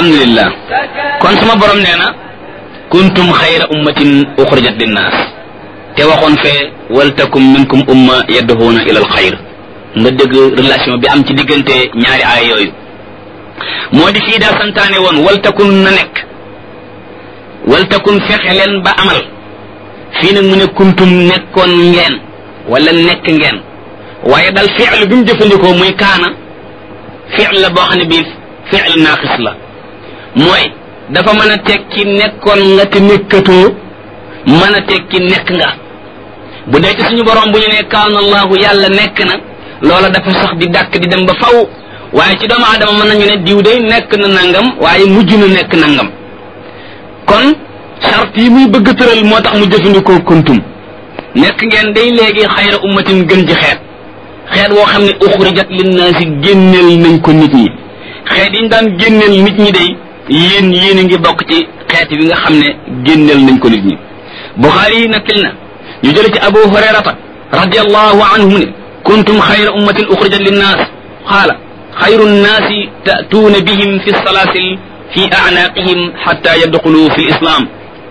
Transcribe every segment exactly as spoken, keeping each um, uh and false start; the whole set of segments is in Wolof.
alhamdulillah kon sama borom nee na kuntum xayra ummatin uxrijat linnaas te waxoon fee waltakum minkum umma yadduhuuna ila alxayr nga dëgg relation bi am ci diggante ñaari aay yooyu moo di fii daa santaane woon waltakun na nekk waltakun fexe leen ba amal fii nag mu ne kuntum nekkoon ngeen wala nekk ngeen waaye dal fi'l bi mu jëfandikoo muy kaana fi'l la boo xam ne bii fi'l naaqis la mooy dafa mën a tekki nekkoon nga te nekkatoo mën a tekki nekk nga bu dee ci suñu borom bu ñu ne kaana allahu yàlla nekk na loola dafa sax di dàkk di dem ba faw waaye ci doomu aadama mën nañu ne diw day nekk na nangam waaye mujj na nekk nangam kon charte yi muy bëgg tëral moo tax mu jëfandikoo kuntum nekk ngeen day léegi xayra ummatin gën ci xeet xeet woo xam ne uxrijat linnaasi génneel nañ ko nit ñi xeet yi ñu daan génneel nit ñi day yéen yéen a ngi bokk ci xeet bi nga xam ne génneel nañ ko nit ñi Buxaari yi nettali na ñu jële ci Abu Hurayrata radiyallahu anhu ne kuntum xayra ummatin uxrijat linnaas qaala xayru nnaasi ta'tuuna bihim fi salaasil fi a'naaqihim xatta yadxulu fi islam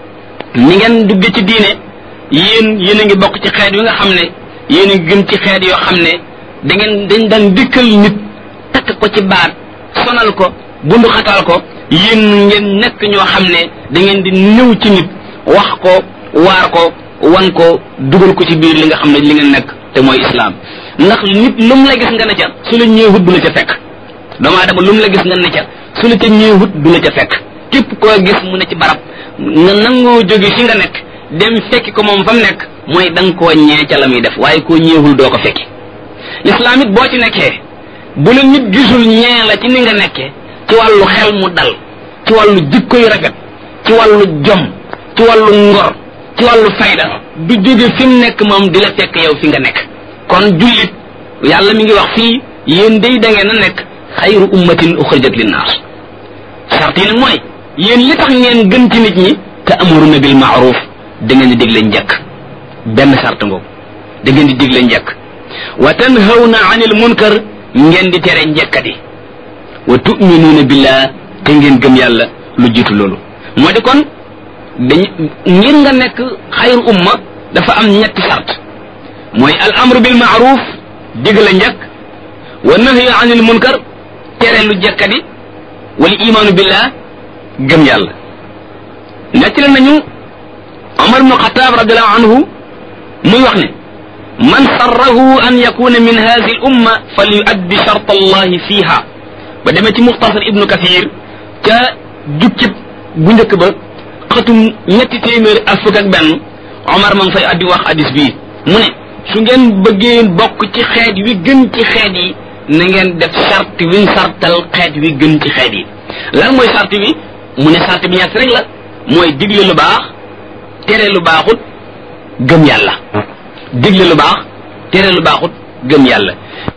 ni ngeen dugge ci diine yéen yéen a ngi bokk ci xeet yi nga xam ne yéen a ngi gën ci xeet yoo xam ne da ngeen dañ daan dikkal nit takk ko ci baat sonal ko bundu xataal ko yéen ngeen nekk ñoo xam ne da ngeen di ñëw ci nit wax ko waar ko wan ko dugal ko ci biir li nga xam ne li ngeen nekk te mooy islam ndax nit lu mu la gis nga ne ca su la ñëwut du la ca fekk doomu aadama lu mu la gis nga ne ca su la ca ñëwut du la ca fekk képp koo gis mu ne ci barab nga nangoo jóge fi nga nekk dem fekki ko moom fa mu nekk mooy da nga koo ñee ca la muy def waaye koo ñeewul doo ko fekki l'islam it boo ci nekkee bu la nit gisul ñee la ci ni nga nekkee ci wàllu xel mu dal ci wàllu jikko yu rafet ci wàllu jom ci wàllu ngor ci wàllu fayda du jóge fi mu nekk moom di la fekk yow fi nga nekk kon jullit yàlla mi ngi wax fii yéen day da ngeen a nekk xayru ummatin uxrijat linnaas sart yi nag mooy yéen li tax ngeen gën ci nit ñi te amuruna bil maaruf da ngeen di digle njëkk benn sart ngoogu da ngeen di digle njëkk wa tanhawna anil munkar ngeen di tere njëkkati wa tu'minuuna billah te ngeen gëm yàlla lu jiitu loolu moo di kon dañ ngir nga nekk xayru umma dafa am ñetti sart mooy al amru bil maaruf digle njëkk wa nahyu anil munkar tere lu jekkadi wal imaanu billah gëm yàlla nettali nañu Omar ibn Xataab radiallahu anhu muy wax ne man sarrahu an yakuna min hadihi al umma falyuaddi shart allahi fiha ba demee ci muxtasar ibnu kathir ca jukkib bu njëkk ba xatum ñetti téeméer ak fukk ak benn Omar ma ngi fay addi wax hadis bii mu ne su ngeen bëggee bokk ci xeet wi gën ci xeet yi na ngeen def sart wiñ sartal xeet wi gën ci xeet yi lan mooy sart bi mu ne sart bi ñett rek la mooy digle lu baax tere lu baaxut gëm yàlla digle lu baax tere lu baaxut gëm yàlla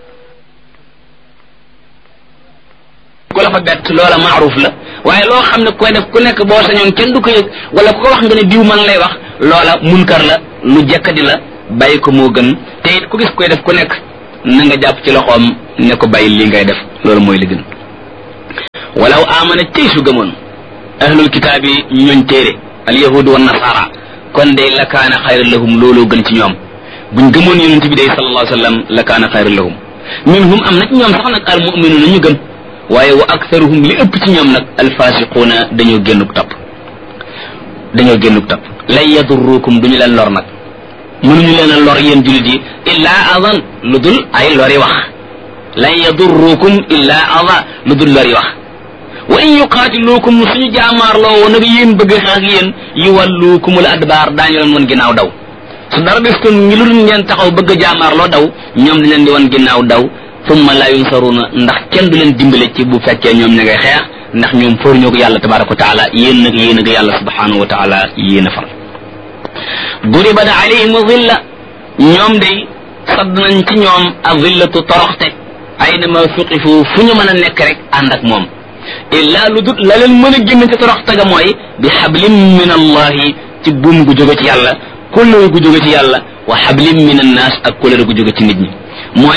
ko la fa bett loola maaruf la waaye loo xam ne koy def ku nekk boo sañoon kenn du ko yëg wala ku ko wax nga ne diw man lay wax loola munkar la lu jekkadi la bàyyi ko moo gën te it ku gis koy def ku nekk na nga jàpp ci loxoom ne ko bàyyi li ngay def loolu mooy li gën walaw amana tey su gëmoon ahlul kitaab yi ñooñ téere al yahudu wa nasara kon day la kaana xayran lahum looloo gën ci ñoom buñ gëmoon yonent bi day sallallahu alayhi wa sallam la kaana xayran lahum minhum am na ci ñoom sax nag al mu'minuuna ñu gëm waaye wa aktharuhum li ëpp ci ñoom nag al fasiquuna dañoo génnuk topp dañoo génnuk topp lan yadurrukum duñu leen lor nag mënuñu leen a lor yéen jullit yi illaa adan lu dul ay lori wax lan yadurrukum illaa ada lu dul lori wax wa in yuqaatiluukum suñu jaamaarloo nag yéen bëgg xeex ak yéen yuwalluukumul adbaar daañu leen wan ginnaaw daw su dara des kon ñu lu dul ngeen taxaw bëgg jaamaarloo daw ñoom dañ leen di wan ginnaaw daw summa la yunsaruna ndax kenn du leen dimbale ci bu fekkee ñoom ña ngay xeex ndax ñoom fóor ñoo ko yàlla tabaraka wa taala yéen nag yéen a ko yàlla subhanahu wa taala yéen a far duribat alayhim zilla ñoom day sadd nañ ci ñoom a zillatu toroxte aynama suqifu fu ñu mën a nekk rek ànd ak moom illa lu dut la leen mën a génn ci toroxte ga mooy bi xablim min allahi ci buum gu jóge ci yàlla kóllëre gu jóge ci yàlla wa xablim min annaas ak kóllëre gu jóge ci nit ñi mooy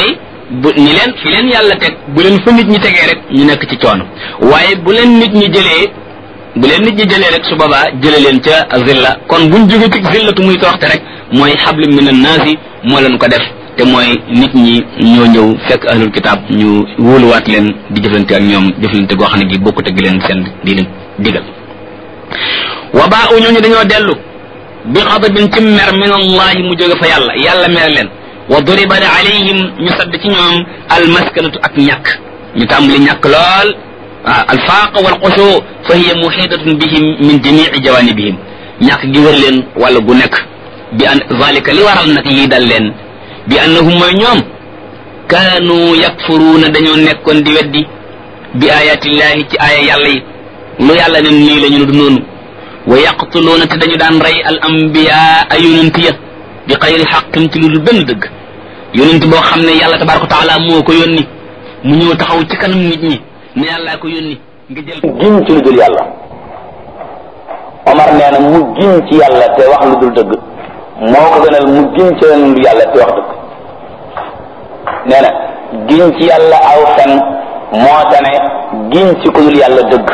bu ni leen fi leen yàlla teg bu leen fa nit ñi tegee rek ñu nekk ci coono waaye bu leen nit ñi jëlee bu leen nit ñi jëlee rek su boobaa jële leen ca zilla kon buñ jóge ci zillatu muy toroxte rek mooy xablu minan naasi moo leen ko def te mooy nit ñi ñoo ñëw fekk ahlul kitaab ñu wóoluwaat leen di jëflante ak ñoom jëflante goo xam ne gi bokkut ak leen seen di leen digal wa baa u ñooñu dañoo dellu bi xadabin ci mer min allahi mu jóge fa yàlla yàlla mer leen wa duriba alayhim ñu sadd ci ñoom almaskanatu ak ñàkk ñu tàmbali ñàkk lool ah alfaaq wal xushu fa hiya muhitatun bihim min jamii jawanibihim ñàkk gi wër leen wala gu nekk bi an zalika li waral nag lii dal leen bi annahum mooy ñoom kaanu yakfuruuna dañoo nekkoon di weddi bi ayatillahi ci aaya yàlla yi lu yàlla ne nii la ñu du noonu wa yaqtuluuna te dañu daan rey al ambiya ay yonent ya bi xayri xaqin ci lu dul benn dëgg yonent boo xam ne yàlla tabaraka wa taala moo ko yónni mu ñëw taxaw ci kanam nit ñi ne yàllaa ko yónni nga jël giñ ci lu dul yàlla Omar nee na mu giñ ci yàlla te wax lu dul dëgg moo ko gënal mu giñ ci lu dul yàlla te wax dëgg nee na giñ ci yàlla aw fen moo tane giñ ci ku dul yàlla dëgg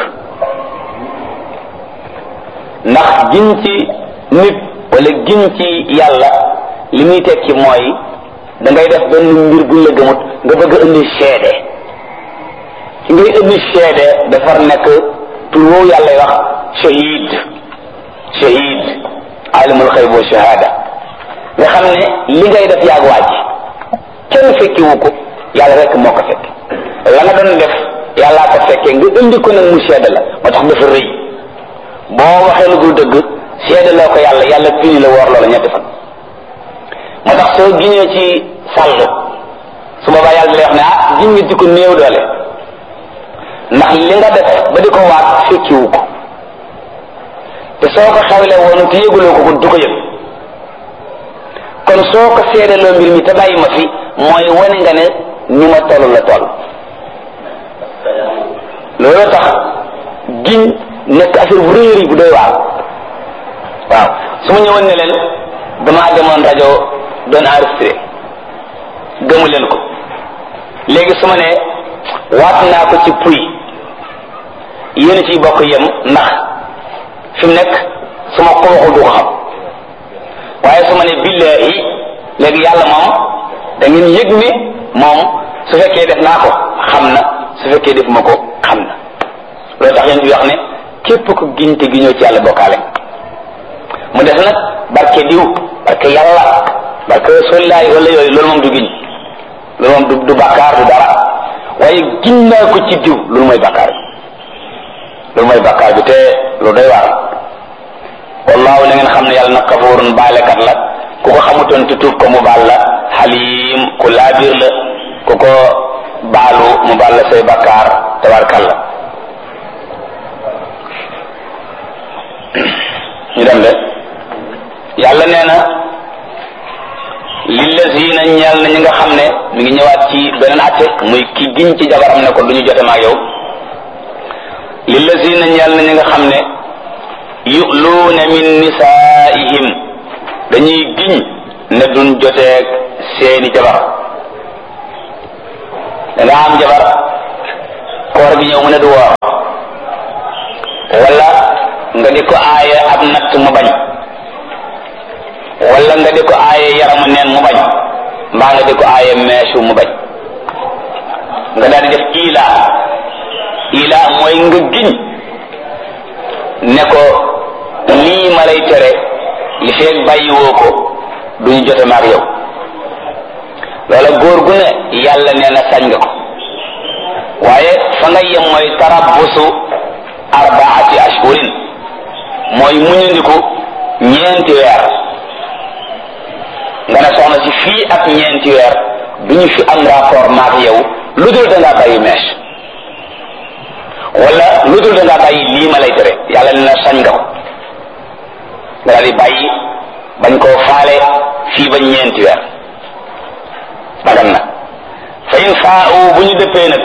ndax giñ ci nit wala giñ ci yàlla li muy tekki mooy da ngay def benn mbir buñ la gëmut nga bëgg a indi seede ci ngay indi seede dafar nekk tur woowu yàlla wax shahid shahid alimul xayb wa shahada nga xam ne li ngay def yaag waaj kenn fekkiwu ko yàlla rek moo ko fekk la nga doon def yàllaa ko fekkee nga indi ko nag mu seede la moo tax dafa rëy boo waxee lu dul dëgg seede loo ko yàlla yàlla fini la woor loola ñetti fan moo tax soo giñee ci sàll su boobaa yàlla di lay wax ne ah giñ nga di ko néew doole ndax li nga def ba di ko waat fekkiwu ko te soo ko xewle woon te yëguloo ko ko du ko yëg kon soo ko seedeloo mbir mi te bàyyi ma fi mooy wane nga ne ni ma toll la toll loolu tax giñ nekk affaire bu réeri bu doy waar waaw su ma ñëwoon ne leen damaa demoon rajo doon enregistré gëmu leen ko léegi su ma ne waat naa ko ci puy yéen ciy bokk yem ndax fi mu nekk su ma ko waxul du ko xam waaye su ma ne billahi léegi yàlla moom da ngeen yëg ni moom su fekkee def naa ko xam na su fekkee def ma ko xam na loolu tax yéen di wax ne képp ko giñ te giñoo ci yàlla bokkaale mu des nag barke diw barke yàlla barke rasulillahi wala yooyu loolu moom du giñ loolu moom du du bàkkaar du dara waaye giñ naa ko ci diw loolu mooy bàkkaar bi loolu mooy bàkkaar bi te lu doy waar wallaahu na ngeen xam ne yàlla nag kafuurun baalekat la ku ko xamutoon te tuub ko mu baal la xaliim ku laabiir la ku ko baalu mu baal la say bàkkaar tabarkalla ñu dem de yàlla nee na lillazina ñeel na ñi nga xam ne mi ngi ñëwaat ci beneen atte muy ki giñ ci jabaram ne ko du ñu jote maag yow lillazina ñeel na ñi nga xam ne yu'luuna min nisaa'ihim dañuy giñ ne duñ joteeg seeni jabar da nga am jabar koor gi ñëw mu ne du woor wala nga di ko aaye ab natt mu bañ wala nga di ko aaye yaramu neen mu bañ mbaa nga di ko aaye meesu mu bañ nga daal di def ila ila mooy nga giñ ne ko lii ma lay tere li feeg bàyyiwoo ko duñu jote maag yow loola góor gu ne yàlla nee na sañ nga ko waaye fa nga yem mooy tarabbusu arbaati ashhurin mooy muñandiku ñeenti weer nga ne soxna si fii ak ñeenti weer duñu fi am rapport maag yow lu dul da ngaa bàyyi mees wala lu dul da ngaa bàyyi lii ma lay tere yàlla nee na sañ nga ko nga daal di bàyyi bañ koo faale fii ba ñeenti weer dagan na fa in faa'u bu ñu dëppee nag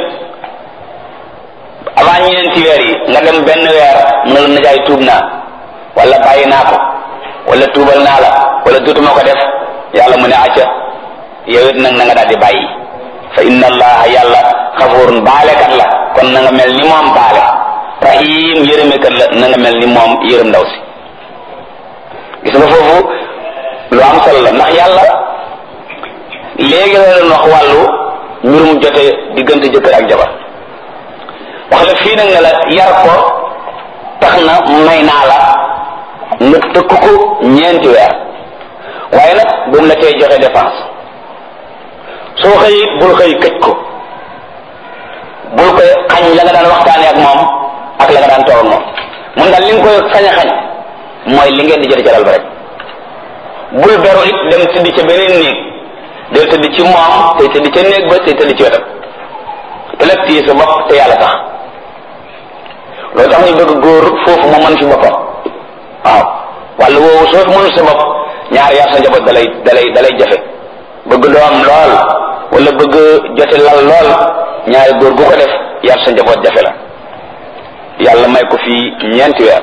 avant ñeenti weer yi nga dem benn weer mu ne la najaay tuub naa wala bàyyi naa ko wala tuubal naa la wala dootuma ko def yàlla mu ne acca yow it nag na nga daal di bàyyi fa inna allaha yàlla xafurun baalekat la kon na nga mel ni moom baale rahim yërëmekat la na nga mel ni moom yërëm ndaw si gis nga foofu lu am solo la ndax yàlla léegi la doon wax wàllu mbirum jote diggante jëkkër ak jabar wax la fii nag nga la yar ko tax na may naa la nga tëkk ko ñeenti weer waaye nag bu mu la tey joxe dépense soo xëy bul xëy këj ko bul koy xañ la nga daan waxtaanee ak moom ak la nga daan toog ak moom mun daal li nga koy sañ a xañ mooy li ngeen di jël jaral ba rek bul beru it dem tëdd ca beneen néeg del tëdd ci moom tey tëdd ca néeg ba tey tëdd ci wetam te nag téye sa bopp te yàlla tax loolu tax ñu bëgg góor foofu mu mën fi boppam waaw walla woowu soo mënul sa bopp ñaar yar sa njaboot dalay dalay dalay jafe bëgg doom lool wala bëgg jote lal lool ñaari góor gu ko def yar sa njaboot jafe la yàlla may ko fii ñeenti weer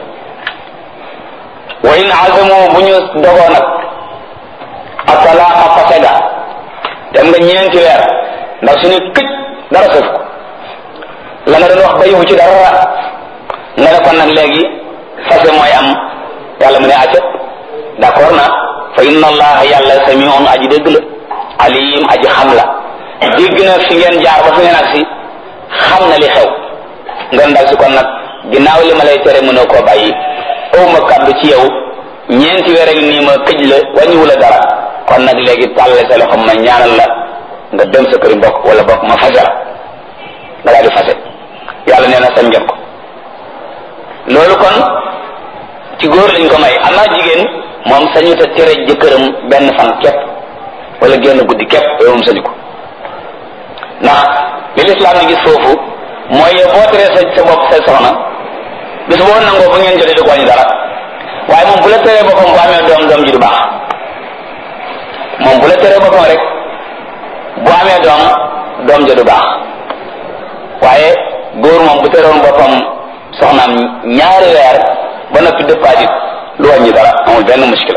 wa in azamu bu ñu dogoo nag atalaaqa fasada dem nga ñeenti weer ndax su ne këj dara sëf ko la nga doon wax bayiwu ci dara nga ne kon nag léegi fase mooy am yàlla mu ne acca d'accord na fa inna allaha yàlla samiun aji dégg la alim aji xam la dégg na fi ngeen jaar ba fi ngeen ak si xam na li xew nga ndaw si kon nag ginnaaw li ma lay tere mënoo koo bàyyi aw ma kàddu ci yow ñeenti weer ak nii ma këj la wàññiwu la dara kon nag léegi tàlle sa loxo ma ñaanal la nga dem sa këri mbokk wala bokk ma fase la nga daal di fase yàlla nee na sañ ngeen ko loolu kon ci góor lañ ko may am naa jigéen moom sañu ta tere jëkkëram benn fan képp wala génn guddi képp yow moom sañu ko ndax li lislaam ni gis foofu mooy yow boo teree sa sa bopp sa soxna bis boo nangoo bu ngeen jotee du ko wàññi dara waaye moom bu la teree boppam bu amee doom doom ji du baax moom bu la teree boppam rek bu amee doom doom ji du baax waaye góor moom bu teroon boppam soxnaam ñaari weer ba noppi dëppaatit lu wàññi dara amul benn muskila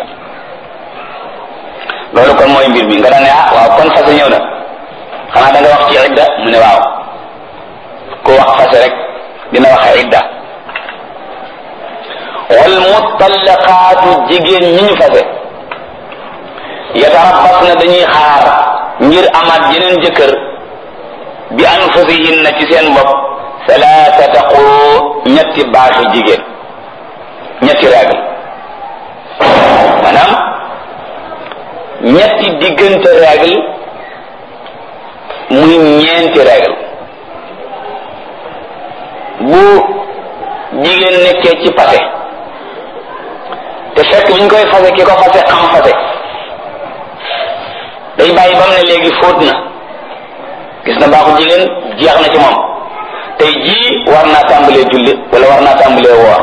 loolu kon mooy mbir mi nga daan ne ah waaw kon fase ñëw na xanaa da nga wax ci idda mu ne waaw ku wax fase rek dina waxe idda wal mutallaqaatu jigéen ñi ñu fase yatarabbas na dañuy xaar ngir amaat jeneen jëkkër bi anfusihinna ci seen bopp salaasata quru ñetti baaxi jigéen ñetti règle maanaam ñetti diggante règle muy ñeenti règle bu jigéen nekkee ci fase te fekk bi ñu koy fase ki ko fase xam fase day bàyyi ba mu ne léegi fóot na gis na baaxu jigéen jeex na ci moom tey jii war naa tàmbalee julli wala war naa tàmbalee woor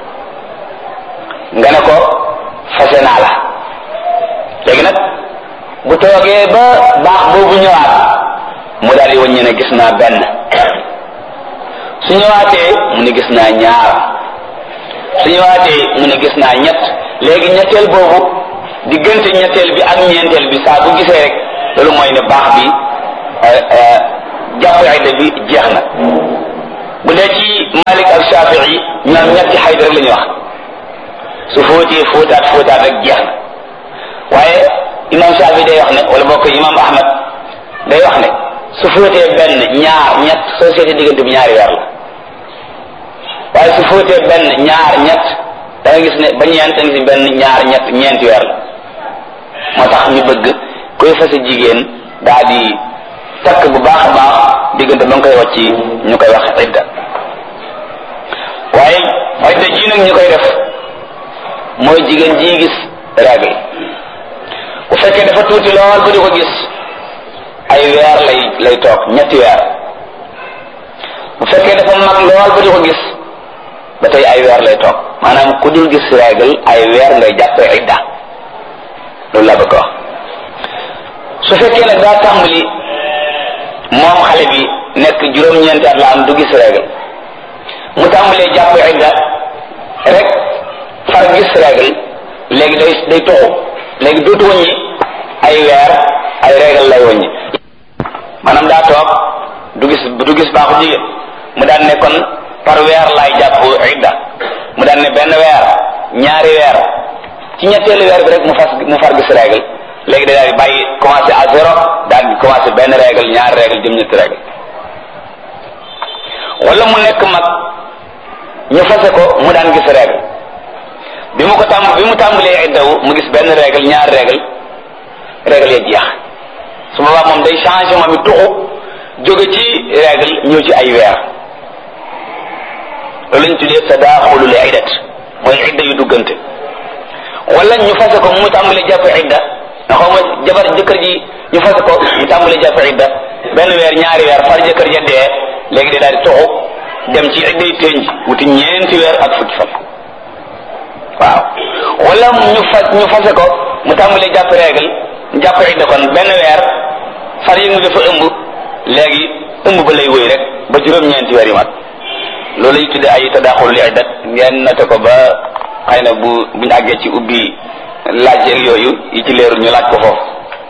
nga ne ko fase naa la léegi nag bu toogee ba baax boobu ñëwaat mu daal di wàññi ne gis naa benn su ñëwaatee mu ne gis naa ñaar su ñëwaatee mu ne gis naa ñett léegi ñetteel boobu diggante ñetteel bi ak ñeenteel bi saa bu gisee rek loolu mooy ne baax bi jàpp ayda bi jeex na bu dee ci Malik ak Shafi'i ñoom ñetti xayd rek la ñuy wax su fóotee fóotaat fóotaat rek jeex na waaye imam Shafi'i day wax ne wala bokk imam Ahmad day wax ne su fóotee benn ñaar ñett société diggante bi ñaari weer la waaye su fóotee benn ñaar ñett da nga gis ne ba ñeent da nga gis benn ñaar ñett ñeenti weer la moo tax ñu bëgg koy fase jigéen daa di takk bu baax a baax diggante ba nga koy wàcc ñu koy wax idda waaye idda ji nag ñu koy def mooy jigéen ji gis règle bu fekkee dafa tuuti lool ba di ko gis ay weer lay lay toog ñetti weer bu fekkee dafa mag lool ba di ko gis ba tey ay weer lay toog maanaam ku dul gis règle ay weer ngay jàppee idda loolu laa bëgg a wax su fekkee nag daa tàmbali moom xale bi nekk juróom-ñeenti at la am du gis règle mu tàmbalee jàpp idda rek far gis règle léegi day day toxu léegi dootu wàññi ay weer ay règle lay wàññi maanaam daa toog du gis du gis baaxu jigéen mu daan ne kon par weer laay jàpp idda mu daan ne benn weer ñaari weer ci ñetteelu weer bi rek mu fas mu far gis règle léegi da daal di bàyyi commencé à zéro daal di commencé benn règle ñaari règle jëm ñetti règle wala mu nekk mag ñu fase ko mu daan gis règle bi mu ko tàmb bi mu tàmbalee iddawu mu gis benn règle ñaari règle règle ya jeex su boobaa moom day changé moom it tuxu jóge ci règle ñëw ci ay weer loolu lañ tuddee tadaaxulul iddat mooy idda yu duggante wala ñu fase ko mu tàmbalee jàpp idda nga xaw ma jabar jëkkër ji ñu fase ko mu tàmbalee jàpp idda benn weer ñaari weer far jëkkër ja dee léegi day daal di tuxu dem ci idda yi tënj wuti ñeenti weer ak fukki fan waaw wala ñu fas ñu fase ko mu tàmbalee jàpp règle jàpp idda kon benn weer far yëngu dafa ëmb léegi ëmb ba lay wëy rek ba juróom-ñeenti weer yi mat loolu lay tudde ay tadaaxul li iddat ngeen noté ko ba xëy na bu buñu àggee ci ubbi laaj yeeg yooyu yi ci leerul ñu laaj ko foofu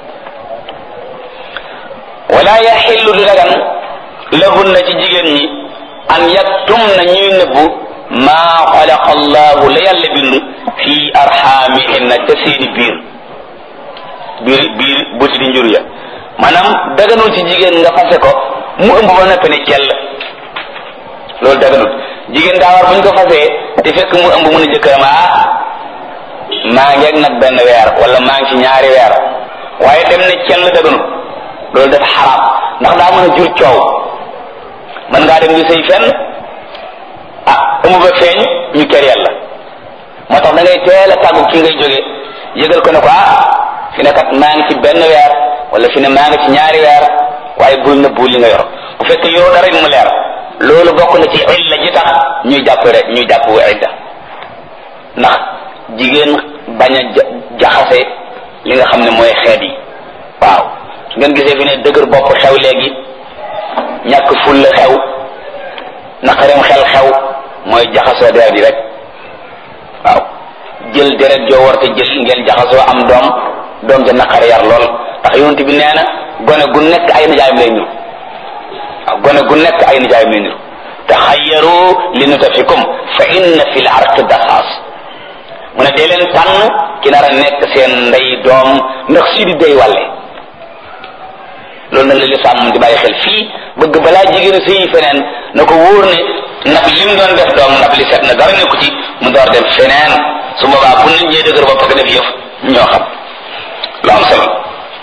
wala yaxillu du dagan lahunna ci jigéen ñi an yaktum na ñuy nëbbu maa xalaqa allahu la yàlla bind fii arxaamihinna ca seeni biir biir biir buti di njur ya maanaam daganul ci jigéen nga fase ko mu ëmb ba noppi ne cell loolu daganul jigéen daa war buñ ko fasee te fekk mu ëmb mun a jëkkëram ah maa ngeeg nag benn weer wala maa ngi ci ñaari weer waaye dem ne cell daganul loolu dafa xaraam ndax daa mën a jur coow mën ngaa dem di sëy fenn ah ëmb ba feeñ ñu kër yàlla moo tax da ngay teel a tàggu ki ngay jóge yëgal ko ne ko ah fi ne kat maa ngi ci benn weer wala fi ne maa ngi ci ñaari weer waaye bul nëbbu li nga yor bu fekkee yow dara mu leer loolu bokk na ci illa ji tax ñuy jàpp rek ñuy jàpp idda ndax jigéen bañ a jaxase li nga xam ne mooy xeet yi waaw su ngeen gisee fi ne dëgër bopp xew léegi ñàkk fulla xew naqareem xel xew mooy jaxasoo deret yi rek waaw jël deret joo war te jël ngeen jaxasoo am doom doom ja naqare yar lool ndax yonent bi nee na gone gu nekk ay nijaayam lay niru waaw gone gu nekk ay nijaayam lay niru taxayyaru li nutafikum fa inna fil arqi daxaas mu ne dee leen tànn ki nar a nekk seen ndey doom ndax si di day wàlle loolu nag la lislaam di bàyyi xel fii bëgg balaa jigéen a sëyi feneen na ko wóor ne ndab lim doon def doom ndab li set na dara nekku ci mu door dem feneen su boobaa bu nit ñee dëgër bopp ko def yëf ñoo xam lu am solo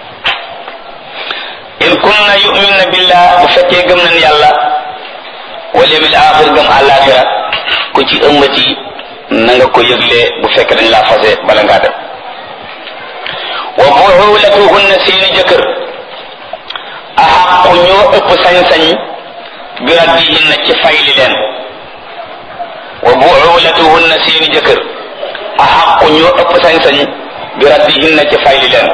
in kunna yu'minna billah bu fekkee gëm nañ yàlla wal yawmil axir gëm àllaaxira ku ci ëmbati na nga ko yëgle bu fekkee dañ laa fase bala ngaa dem wa bu'ulatuhunna seeni jëkkër axaqu ñoo ëpp sañ-sañ bi raddihinna ci fayli leen wa bu'ulatuhunna seeni jëkkër axaqu ñoo ëpp sañ-sañ bi raddihinna ci fayli leen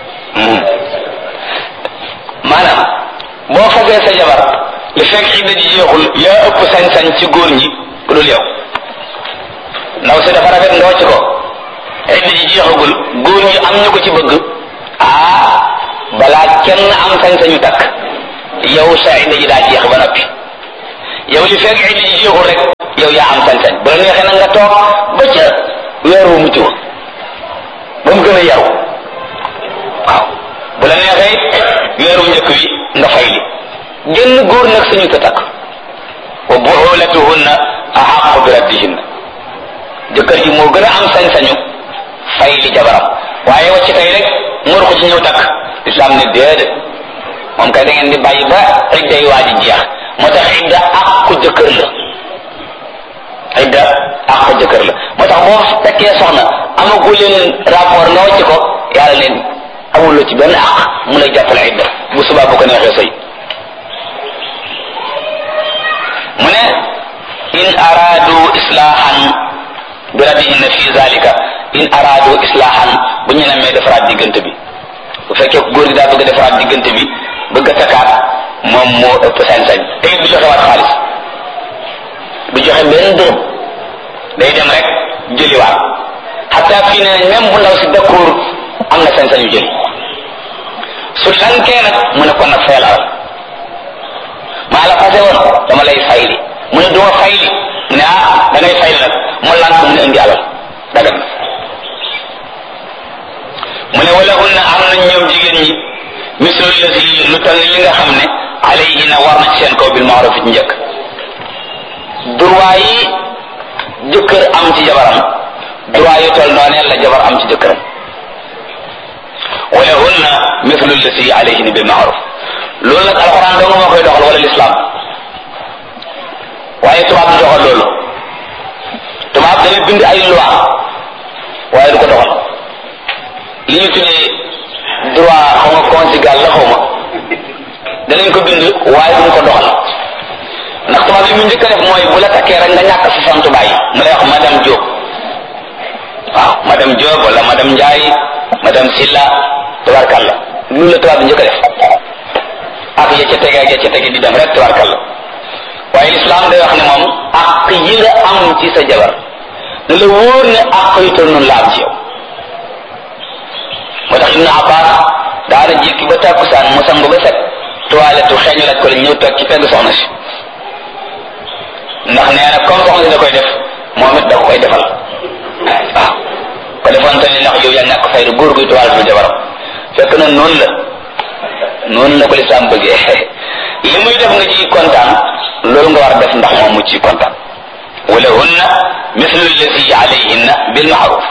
maanaam boo fasee sa jabar li fekk idda ji jeexul yaa ëpp sañ-sañ ci góor ñi ku dul yow ndaw si dafa rafet ndoo ci ko idda ji jeexagul góor ñi am ñu ko ci bëgg ah balaa kenn am sañ-sañu takk yow sa idda ji daa jeex ba noppi yow li fekk idda ji jeexul rek yow yaa am sañ-sañ bu la neexee nag nga toog ba ca weeru mucc ba mu gën a yaru waaw bu la neexee weeru njëkk wi nga fay li génn góor nag sañu ta takk wa bu'ulatuhunna ahaqqu bi raddihinna jëkkër ji moo gën a am sañ-sañu fay li jabaram waaye wacc tey rek ngor ko ci ñëw takk islam ne déedéet moom kay da ngeen di bàyyi ba idda yi waa ji jeex moo tax idda àqu jëkkër la idda àqu jëkkër la moo tax boo takkee soxna amagu leen rapport nga wacc ko yàlla leen amuloo ci benn àq mu lay jàppale idda bu subaa bu ko neexee sëy mu ne in araadu islaahan bi raddihinna fi zalika in araadu islaahan bu ñu namee defaraat diggante bi bu fekkee góor gi daa bëgg a defaraat diggante bi bëgg a takkaat moom moo ëpp sañ-sañ te du joxe waat xaalis du joxe benn dërëm day dem rek jëliwaat xataa fii ne même bu ndaw si d'accord am na sañ-sañu jëli su lankee nag mu ne kon nag fayal alal maa la fase woon dama lay fayli mu ne duma fayli mu ne ah da ngay fayli nag mu laan ko mu ne indi alal dagat na mu ne wala hunna am nañ ñoom jigéen ñi mislu lati lu tal li nga xam ne alayhina war na ci seen kaw bil ma'ruf ci njëkk droit yi jëkkër am ci jabaram droit yu toll noonee la jabar am ci jëkkëram wala hunna mislu lati alayhina bil ma'ruf loolu nag alxuraan dong moo koy doxal wala l'islam waaye tubaab du doxal loolu tubaab dañuy bind ay loi waaye du ko doxal li ñu tuddee droit xaw ma conjugal la xaw ma danañ ko bind waaye duñ ko doxal ndax tubaab li mu njëkk a def mooy bu la takkee rek nga ñàkk sa sant bàyyi mu lay wax madame Diop waaw madame Diop wala madame Ndiaye madame Silla tabarkalla loolu la tubaab bi njëkk a def ak ya ca tege ak ya ca tege di dem rek tabarkalla waaye l'islam day wax ne moom ak yi nga am ci sa jabar ne la wóor ne ak yu toll noonu la am ci yow moo tax Ibn Abbas daana jékki ba tàkkusaan mu sangu ba set toilette xeeñu laaj ko la ñëw toog ci pegg soxna si ndax nee na comme soxna si da koy def moom it da ko koy defal waaw ko defoon tamit ndax yow yaa ñàkk fayda góor guy toilette bu jabaram fekk na noonu la noonu la ko lislaam bëggee li muy def nga ci kontaan loolu nga war a def ndax moom mu ci kontaan wala hunna mislu allati alayhinna bil ma'ruf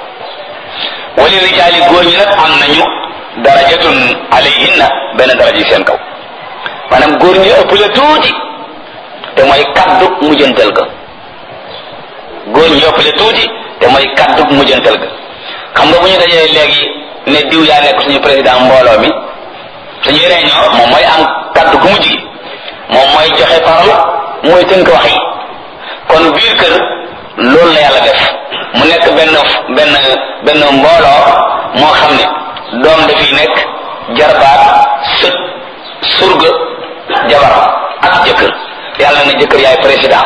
wali rijaali góor ñi nag am nañu darajatun alayhinna benn daraja yi seen kaw maanaam góor ñi ëpp la tuuti te mooy kaddu mujjantal ga góor ñi ëpp la tuuti te mooy kaddu mujjantal ga xam nga bu ñu dajee léegi ne diw yaa nekk suñu président mbooloo mi suñuy réunion moom mooy am kaddu gu mujj gi moom mooy joxe parole mooy tënk wax yi kon biir kër loolu la yàlla def mu nekk benn benn benn mbooloo moo xam ne doom dafiy nekk jarbaat sët surga jabar ak jëkkër yàlla na jëkkër yaay président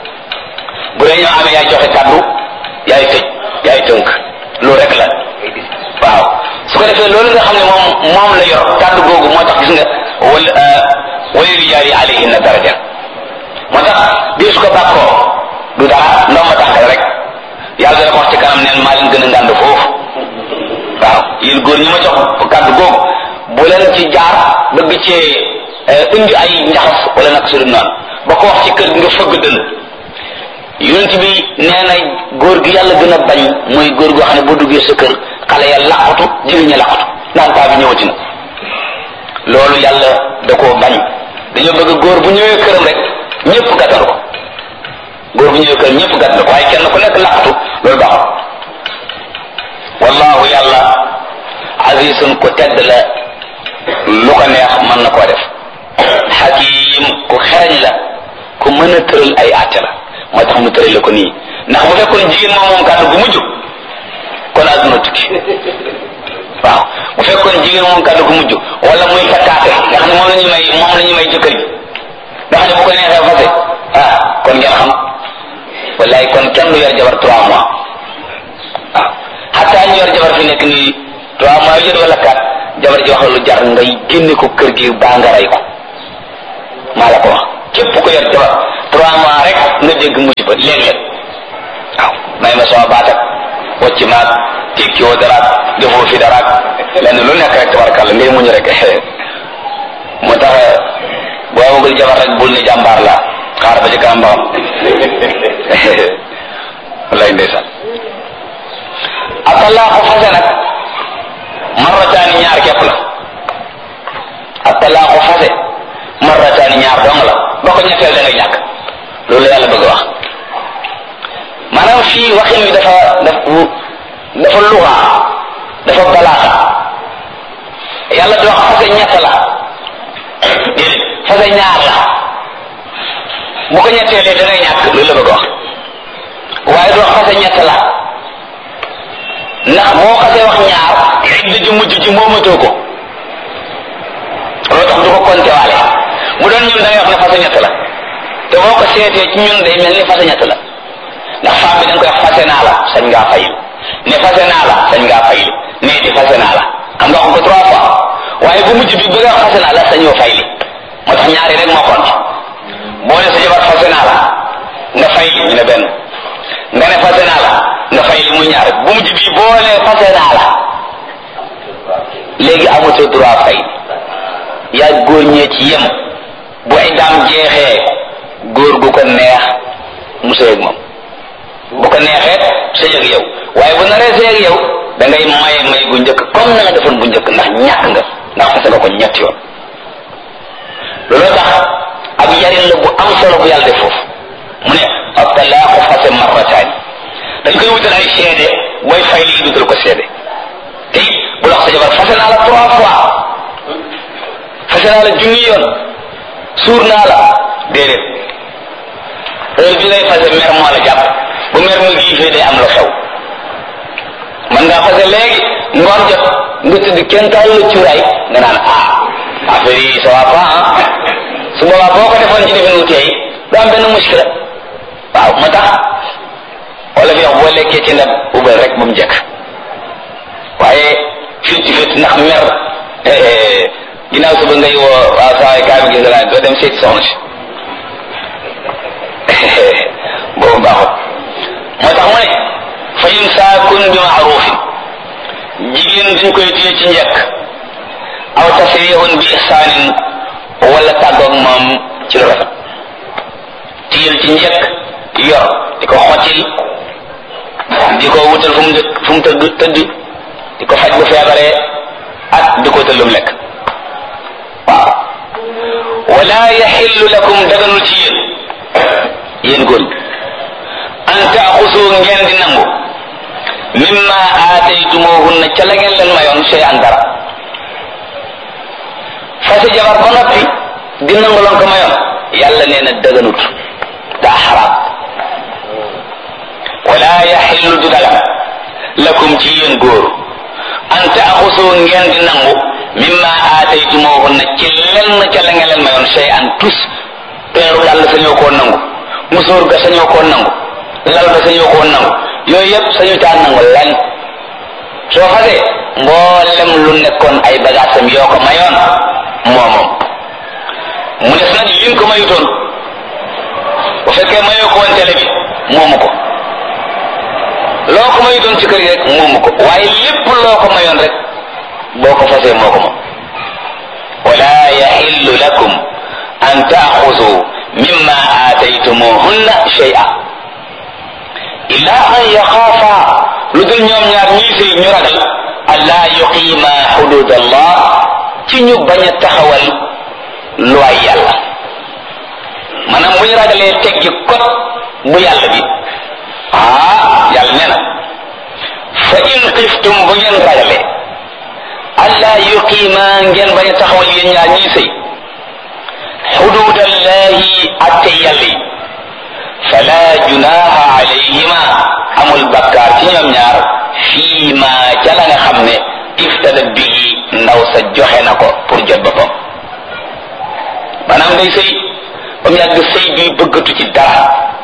bu dee ñoo amee yaay joxe kaddu yaay tëj yaay tënk loolu rek la waaw su ko defee loolu nga xam ne moom moom la yor kaddu googu moo tax gis nga wala wala rijaali alayhinna daraja moo tax di su ko bàkkoo du dara ndox ma tànkal rek yàlla dana ko wax ci kanam neen maa leen gën a ngànd foofu waaw yéen góor ñi ma jox kaddu googu bu leen ci jaar bëgg cee indi ay njaxas wala nag su dul noonu ba ko wax ci kër gi nga fëgg dënn yonent bi nee na góor gi yàlla gën a bañ mooy góor goo xam ne boo duggee sa kër xale ya laqatu jigéen ña laqatu naan paa bi ñëwati na loolu yàlla da koo bañ dañoo bëgg góor bu ñëwee këram rek ñëpp gàttal ko góor bu ñëwee këram ñëpp gàttal ko waaye kenn ku nekk laqatu loolu baaxul wallahu yàlla azizun ko tedd la lu ko neex mën na koo def hakim ku xereñ la ku mën a tëral ay àtte la moo tax mu tëral la ko nii ndax bu fekkoon jigéen moom moom kàddu gu mujj kon àdduna tukki waaw bu fekkoon jigéen moom kàddu gu mujj wala muy fakkaate nga xam ne moom la ñu may moom la ñu may jëkkër ji nga xam ne bu ko neexee fase ah kon ngeen xam wallaay kon kenn du yor jabar trois mois waaw xataa ñu yor jabar fi nekk nii trois mois yu jot wala quatre jabar ji wax la lu jar ngay génne ko kër gi baa nga rey ko maa la ko wax képp ko yor jabar trois mois rek nga dégg musiba léeg-léeg waaw may ma sama baat ak wacci maag tekki woo daraat defoo fi daraat lenn lu nekk rek tabarkàlla ngay muñ rek moo tax boo amagul jabar rek bul ne jàmbaar la xaar ba ci kanam ba wallaay ndeysaan atalaaxu fase nag marrataani ñaar képp la atalaaxu fase marrataani ñaar dong la ba ko ñetteel da ngay ñàkk loolu la yàlla bëgg wax maanaam fii waxin wi dafa dafa dafa luxa dafa balaaxa yàlla di wax fase ñett la déedéet fase ñaar la bu ko ñetteelee da ngay ñàkk loolu la bëgg wax waaye du wax fase ñett la ndax boo xasee wax ñaar idda ji mujj ci moomatoo ko loolu tax du ko compter waale mu doon ñun da ngay wax ne fase ñett la te boo ko seetee ci ñun day mel ni fase ñett la ndax femme bi da nga koy wax fase naa la sañ ngaa fayil ne fase naa la sañ ngaa fayil ne di fase naa la xam nga wax ko trois fois waaye bu mujj bi bëgg a wax fase naa la sañoo fayli moo tax ñaari rek moo konti boo ne sa jabar fase naa la nga fay li ñu ne benn nga ne fase naa la nga fay li muy ñaar bu mujj bii boo ne fase naa la léegi amatoo droit fay yaa góor ñee ci yem bu ay daam jeexee góor gu ko neex mu sëy ak moom bu ko neexee sëy ak yow waaye bu naree sëy ak yow da ngay maye may gu njëkk comme na nga defoon bu njëkk ndax ñàkk nga ndax fase nga ko ñetti yoon looloo tax ab yarin la bu am solo bu yàlla def foofu mu ne at-talaaqu fase marrataani dañ koy wutal ay seede booy fay lii dutal ko seede te it bu la wax sa jabar fase naa la trois fois fase naa la junni yoon suur naa la déedéet heure bi lay fase mer moo la jàpp bu mer mu giifee day am la xew man ngaa fase léegi ngoon jot nga tudd kenn taal la cuuraay nga naan ah affaire yi ça va pas ah su boobaa boo ko defoon ci defin wu tey du am benn muskila waaw moo tax wala fi wax boo lekkee ci ndab ubal rek ba mu njëkk waaye fitti fitti ndax mer ginnaaw suba ngay woo waaw saa yi kaa bi gis naa doo dem seeti soxna si boobu baaxut moo tax mu ne fa imsaakun bi maarufin jigéen dañ koy téye ci njëkk aw tasrihun bi ihsaanin wala tàggoog moom ci lu rafet téyel ci njëkk yor di ko xottil di ko wutal fu mu dëkk fu mu tëdd tëdd di ko faj bu feebaree ak di ko tëllum lekk waaw wala yaxillu lakum daganul ci yéen yéen góor an taaxusu ngeen di nangu mimma aataytumuhunna ca la ngeen leen mayoon sey an dara fase jabar ba noppi di nangu lon ko mayoon yàlla nee na daganut daa xaraam wala yaxillu du dagan lakum ci yéen góor an taaxusu ngeen di nangu mimma aataytumuhunna ci lenn ca la ngeen leen mayoon sey an tus peeru dàll sañoo koo nangu musóor ga sañoo koo nangu lal ba sañoo koo nangu yooyu yëpp sañu taa nangu lenn soo fasee mboolem lu nekkoon ay bagaasam yoo ko mayoon moomoom mu des nag liñ ko mayutoon bu fekkee mayoo ko woon télé bi moomu ko loo ko mayutoon ci kër gi rek moomu ko waaye lépp loo ko mayoon rek boo ko fasee moo ko moom wala yaxillu lakum an taaxudu mimma aataytumuhunna shay'a illa an yaxaafa lu dul ñoom ñaar ñii sëy ñu ragal allaa yuqiima xudud allah ci ñu bañ a taxawal luwaay yàlla maanaam bu ñu ragalee teggi kot bu yàlla bi ah yàlla nee na fa in xiftum bu ngeen ragalee allaa yuqiima ngeen bañ a taxawal yéen ñaar ñii sëy xudud allahi atte yàlla yi fala junaha alayhima amul bakkaar ci ñoom ñaar fii ma ca la nga xam ne iftada bii ndaw sa joxe na ko pour jot boppam maanaam ngay sëy ba mu yàgg sëy bi bëggatu ci dara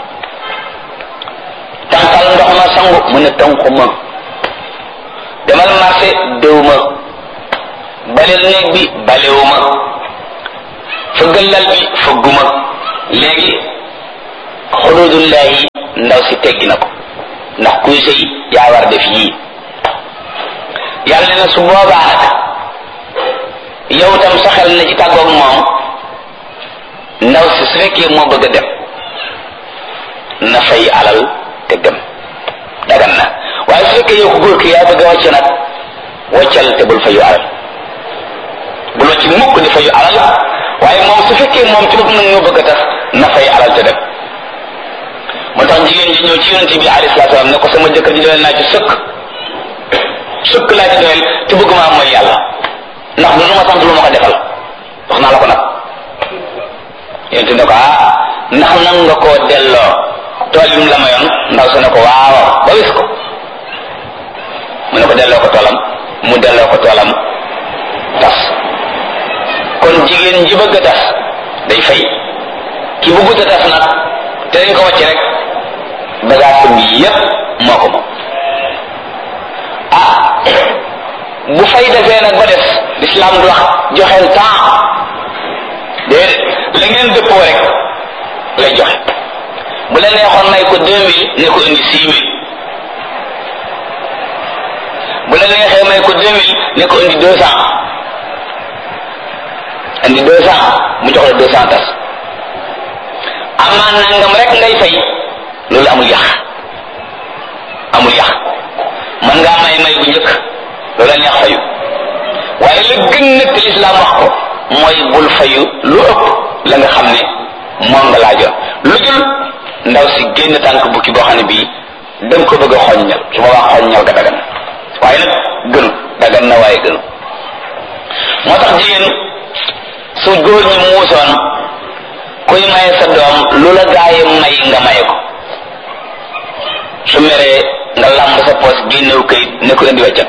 tànqal ndox ma sangu mu ne tànku ma demal marché déw ma baleel néeg bi balewu ma fëggal lal bi fëgguma léegi xududullahi ndaw si teggi na ko ndax kuy sëy yaa war def yii yàlla ne na su boobaa nag yow tam sa xel na ci tàggoog moom ndaw si su fekkee moo bëgg a dem na fay alal te dem dagan na waaye su fekkee yow ko góor ki yaa bëgg a wàcc nag wàccal te bul fayu alal bul wàcc mukk di fayu alal waaye moom su fekkee moom ci bopp nag ñoo bëgg a tas na fay alal te dem moo tax jigéen ji ñëw ci yonent bi alayhi salaatu salaam ne ko sama jëkkër ji doyal naa ci sëkk sëkk laa ci doyal te bëgg maa mooy yàlla ndax du ma sant lu ma ko defal wax naa la ko nag yonent ne ko ah ndax nan nga koo delloo tool yi mu la mayoon ndaw sa ne ko waaw ba wis ko mu ne ko delloo ko toolam mu delloo ko toolam tas kon jigéen ji bëgg a tas day fay ki bëggut a tas nag te dañ ko wàcc rek bagage bi yépp moo ko moom ah bu fay defee nag ba des l'islam du wax joxeel temps déedéet la ngeen dëppoo rek lay joxe. bu la neexoon may ko deux mille ne ko indi six mille bu la neexee may ko deux mille ne ko indi deux cent indi deux cent mu jox la deux cent tas amaan nangam rek ngay fay loolu amul yàq amul yàq man ngaa may may bu njëkk loolu la neex fayu waaye la gën nag lislaam wax ko mooy bul fayu lu ëpp la nga xam ne moom nga laajoon lu dul ndaw si génn tànk bukki boo xam ne bii da nga ko bëgg a xoññal su ma wax xoññal ga dagan waaye nag gënu dagan na waaye gënu moo tax jigéen su góor ñi muusoon kuy maye sa doom lu la gaaye may nga maye ko su meree nga làmb sa poos génnew këyit ne ko indi weccat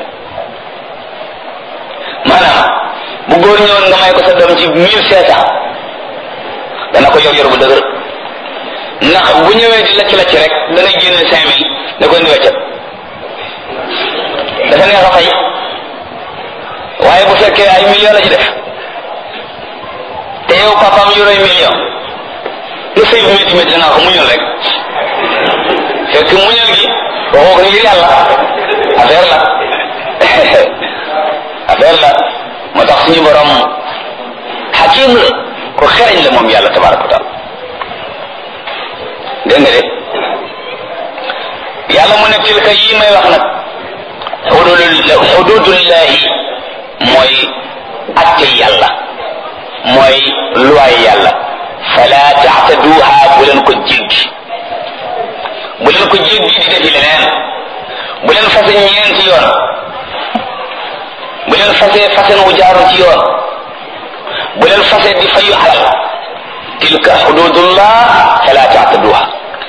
maanaam bu góor ñëwoon nga may ko sa doom ci mille cinq cent dana ko yor yor bu dëgër ndax bu ñëwee di lacc lacc rek dana génne cinq mille ne ko indi weccat dafa neex a fay waaye bu fekkee ay million la ci def te yow papaam yoroy million lu sëy bi métti métti dangaa ko muñal rek fekk muñal gi waxoo ko ngir yàlla affaire la affaire la moo tax suñu borom xakim la ko xereñ la moom yàlla tabaraka wa taala dégg nga de yàlla mu ne tilka yi may wax nag xududul xududullahi mooy atte yàlla mooy luwaay yàlla fala taataduha bu leen ko jéggi bu leen ko jéggi di defi leneen bu leen fase ñeenti yoon bu leen fase fasen wu jaaru ci yoon bu leen fase di fayu alal tilka xududullah fala taataduha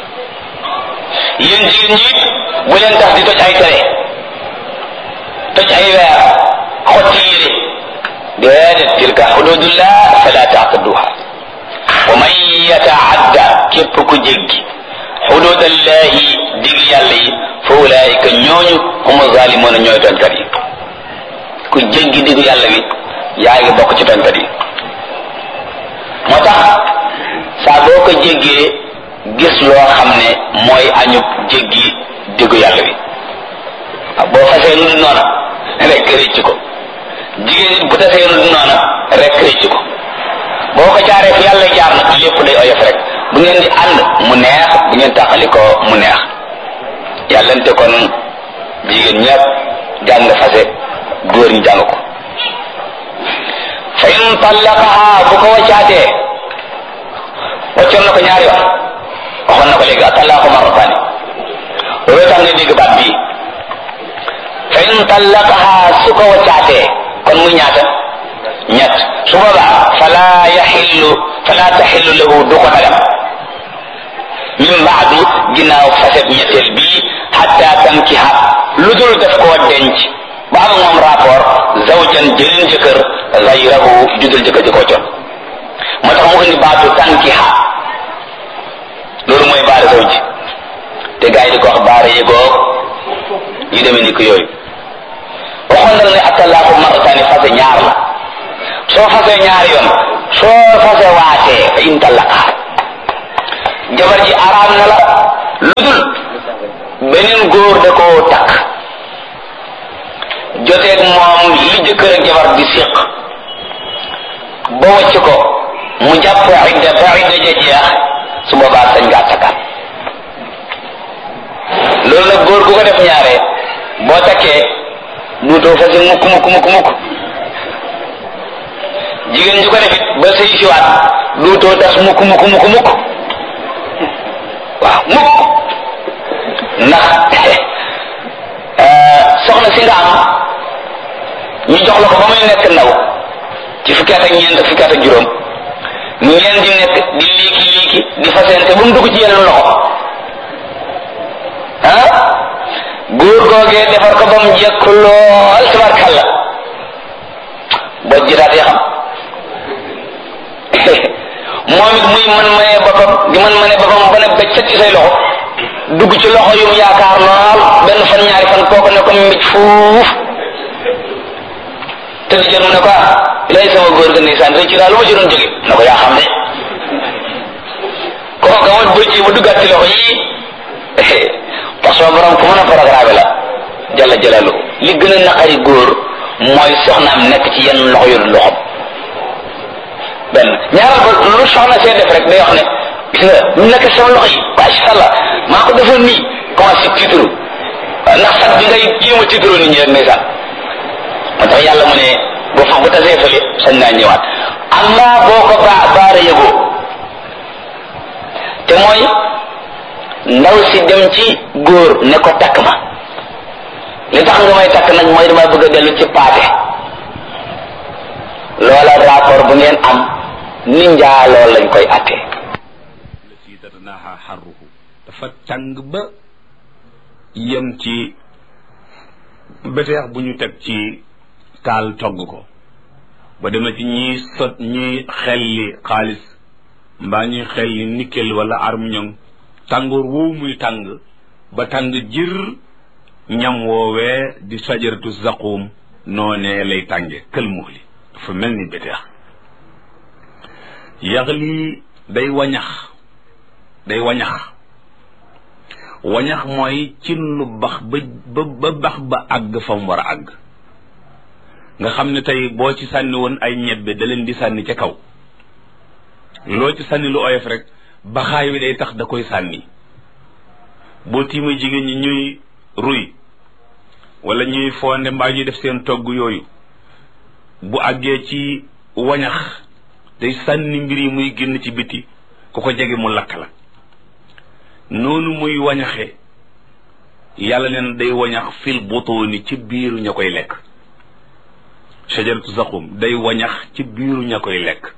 yéen jigéen ñi bu leen tax di toj ay tere toj ay weer xotti yére déedéet tilka xududullah fala taataduha wa man yataadda képp ku jéggi xududallahi dig yàlla yi fa ulaika ñooñu hum zalimuuna ñooy tooñkat yi ku jéggi digu yàlla bi yaa ngi bokk ci tooñkat yi moo tax saa boo ko jéggee gis loo xam ne mooy añub jéggi digu yàlla bi boo fasee nu du noona rek rëcc ko jigéen nit bu tasee nu du noona rek rëcc ko boo ko jaaree fi yàlla jaar na lépp day oyof rek bu ngeen di ànd mu neex bu ngeen tàqali ko mu neex yàllante kon jigéen ñëpp jàng fase góor ñi jàng ko fa in tallaqaha bu ko waccaatee waccoon na ko ñaari yoon waxoon na ko léegi atallaqu marrataani loolu tax nga dégg baat bii fa in tallaqaha su ko waccaatee kon muy ñaata ñett su boobaa fala yaxillu fala taxillu lahu du ko dagan min baadu ginnaaw faset ñetteel bii hatta tankiha lu dul def koo denc ba am moom rapport zawjan jëleen jëkkër gayrahu judul jëkkër ji koo jot moo tax mu indi baatu tankiha loolu mooy baara zawji te gars yi di ko wax baara yëgoo yu demee ni ko yooyu waxoon na ne atallaaku marrataani fase ñaar la soo fasee ñaari yoon soo fase waatee fa in tallaqaha jabar ji araam na la lu dul beneen góor da koo takk joteeg moom li jëkkër ak jabar di séq ba wacc ko mu jàpp idda ba idda ja jeex su boobaa sañ ngaa takkaat loolu nag góor gu ko def ñaare boo takkee duutoo fase mukk mukk mukk mukk jigéen ju ko defit ba sëy siwaat duutoo tas mukk mukk mukk mukk waaw mukk ndax soxna si nga am ñu jox la ko ba muy nekk ndaw ci fukki at ak ñeent fukki at ak juróom ngeen di nekk di liiki liiki di fasente ba mu dugg ci yeneen loxo ah góor googee defar ko ba mu jekk lool tabarkalla boo jitaatee xam moom it muy man manee boppam di man manee boppam ba ne bëccëg ci say loxo dugg ci loxo yu mu yaakaar lool benn fan ñaari fan kooku ne ko mbéj fuuf te di jot mu ne ko ah lay sama góor ga ndeysaan rëcc daal lu ma ci doon jóge na ko yaa xam ne kooku nga woon bëj yi mu duggaat ci loxo yi parce que borom ku mën a programme la jalla jalalu li gën a naqari góor mooy soxnaam nekk ci yenn loxo yu loxom benn ñaaral ba lu soxna see def rek day wax ne gis nga ñu nekk sama loxo yi macha allah maa ko defoon nii commencé tiitru ndax sax bi ngay jéem a tiitru nit ñi rek ndeysaan moo tax yàlla mu ne boo fa bu tasee fële sañ naa ñëwaat amma boo ko baa baara yëgoo te mooy ndaw si dem ci góor ne ko takk ma li tax nga may takk nag mooy dama bëgg a dellu ci paate loola rapport bu ngeen am ni njaa lool lañ koy attee lati tatanaha xarruhu dafa tàng ba yem ci beteex bu ñu teg ci taal togg ko ba dema ci ñiy sot ñiy xelli xaalis mbaa ñuy xelli nickel wala armiñong tàngoor woowu muy tàng ba tàng jër ñam woowee di sajaratu zaqum noonee lay tànge kël muxli dafa mel ni beteex yaxli day wañax day wañax wañax mooy cin lu bax ba ba bax ba àgg fa mu war a àgg nga xam ne tey boo ci sànni woon ay ñebbe da leen di sànni ca kaw loo ci sànni lu oyof rek baxaay wi day tax da koy sànni boo tiimee jigéen ñi ñuy ruy wala ñuy fonde mbaa ñuy def seen togg yooyu bu àggee ci wañax day sànni mbir yi muy génn ci biti ku ko jege mu lakk la noonu muy wañaxe yàlla neen day wañax fil butuuni ci biiru ña koy lekk shajaratu zaqum day wañax ci biiru ña koy lekk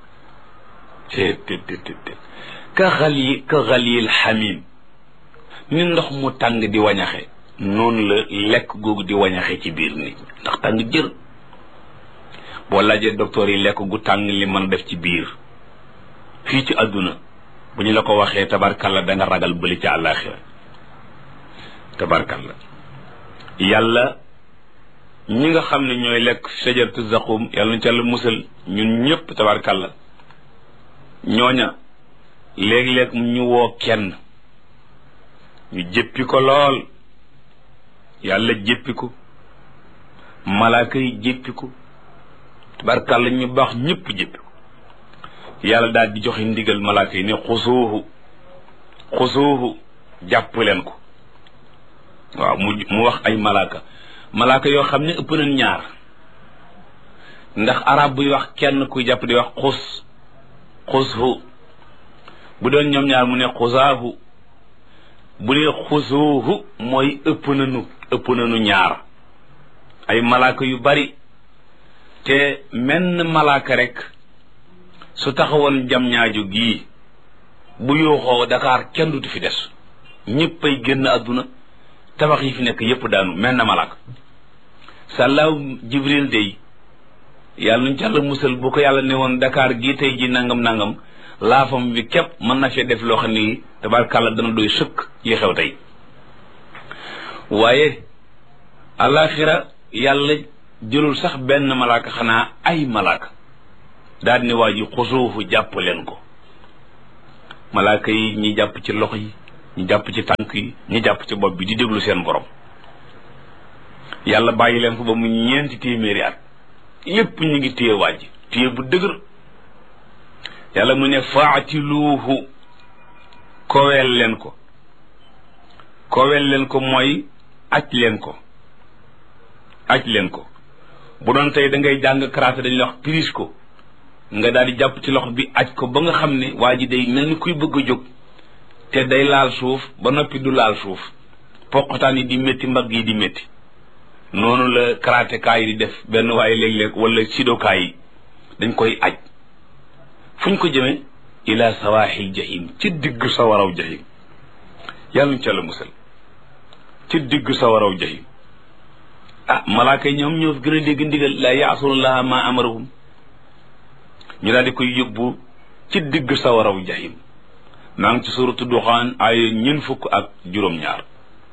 te te te te ka xali ka xalil xamim ni ndox mu tàng di wañaxe noonu la lekk googu di wañaxe ci biir nit ndax tàng jër boo laajee docteur yi lekk gu tàng li mën a def ci biir fii ci àdduna bu ñu la ko waxee tabarkalla da nga ragal bëli ci àllaaxira tabarkalla yàlla ñi nga xam ne ñooy lekk shajaratu zaqum yàlla na ci yàlla musal ñun ñëpp tabarkalla ñooña léeg-léeg ñu woo kenn ñu jëppi ko lool yàlla jëppi ko malaaka yi jëppi ko tabarkalla ñu baax ñëpp jëppi ko yàlla daal di joxe ndigal malaaka yi ne xusuuhu xusuuhu jàpp leen ko waaw mu mu wax ay malaaka malaaka yoo xam ne ëpp nañ ñaar ndax arab buy wax kenn kuy jàpp di wax xus xushu bu doon ñoom ñaar mu ne xusaahu bu ne xusuuhu mooy ëpp nañu ëpp nañu ñaar ay malaaka yu bari te menn malaaka rek su taxawoon jam ñaaju gii bu yooxoo Dakar kenn dutu fi des ñëpp ay génn àdduna tabax yi fi nekk yëpp daanu menn malaaka sàllaaw Jibril day yàlla nuñ ci yàlla musal bu ko yàlla ne woon Dakar gii tey ji nangam nangam laafam bi képp mën na fee def loo xam ni tabarkàlla dana doy sëkk yi xew tey waaye alaxira yàlla jëlul sax benn malaaka xanaa ay malaaka daal ne waa ji xusuufu jàpp leen ko malaaka yi ñi jàpp ci loxo yi ñi jàpp ci tànk yi ñi jàpp ci bopp bi di déglu seen borom yàlla bàyyi leen ko ba mu ñeenti téeméeri at yépp ñu ngi téye waa ji téye bu dëgër yàlla mu ne faatiluuhu koweel leen ko koweel leen ko mooy aj leen ko aj leen ko bu doon tey da ngay jàng karaté dañuy wax prise ko nga daal di jàpp ci loxo bi aj ko ba nga xam ne waa ji day mel ni kuy bëgg a jóg te day laal suuf ba noppi du laal suuf poqataan yi di métti mbagg yi di métti noonu la karaté kaa yi di def benn waaye léeg-léeg wala sidokaa yi dañ koy aj fuñ ko jëmee ila sawaaxil jahim ci digg sawaraw jahim yàlla ñu ca la musal ci digg sawaraw jahim ah malaaka yi ñoom ñoo fi gën a dégg ndigal la yaasunallaha ma amarahum ñu daal di koy yóbbu ci digg sawaraw jahim maa ngi ci suratu duxaan ay ñeent fukk ak juróom-ñaar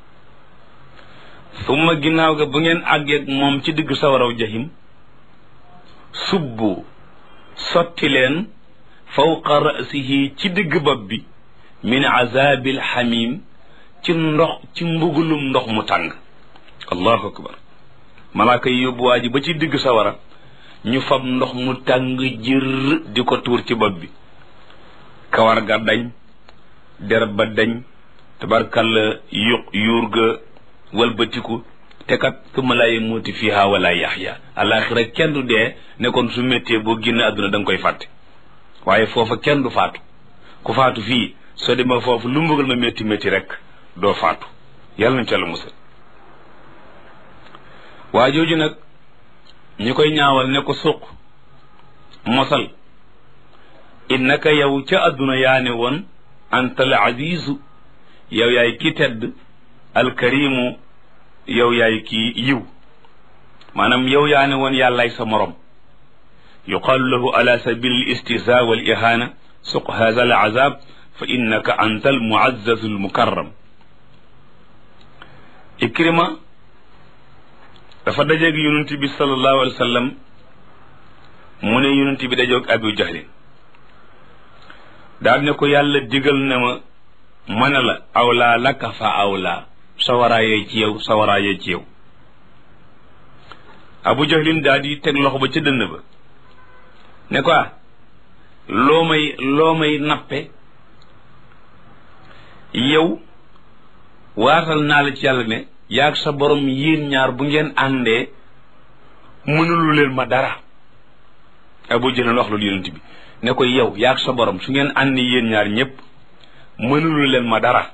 summa ginnaaw ga bu ngeen àggeeg moom ci digg sawaraw jahim subbu sotti leen fawqa ra'sihi ci digg bopp bi min azabil xamim ci ndox ci mbugulum ndox mu tàng allahu akbar malaaka yi yóbbu waa ji ba ci digg sawara ñu fab ndox mu tàng jër di ko tuur ci bopp bi kawar ga dañ der ba dañ tabarkalla yu yuur ga walbatiku te kat summa laa yamuutu fiha wala yaxya alaxira kenn du dee ne kon su méttee boo génn àdduna da nga koy fàtte waaye foofa kenn du faatu ku faatu fii soo demee foofu lu mbugal ma métti métti rek doo faatu yàlla nañ ci Yàlla musal waa jooju nag ñi koy ñaawal ne ko suq mosal innaka yow ca àdduna yaa ne woon anta al azizu yow yaay ki tedd alkarimu yow yaay ki yiw maanaam yow yaa ne woon yàllaay sa morom yuqaalu lahu ala sabil al istihza wal ihana suq hadha al azab fa innaka anta al muazzazu al mukarram Ikrima dafa dajeeg yonent bi sallallahu alayhi wa sallam mu ne yonent bi dajeeg Abu Jahlin daal ne ko yàlla digal na ma mën a la awlaa laka fa awlaa sawaraayee ci yow sawaraayee ci yow Abu Jahlin daal di teg loxo ba ca dënn ba ne ko ah loo may loo may nappe yow waatal naa la ci yàlla ne yaag sa borom yéen ñaar bu ngeen àndee mënulu leen ma dara Abu Jahlin wax loolu yonent bi ne ko yow yaag sa borom su ngeen àndee yéen ñaar ñëpp mënulu leen ma dara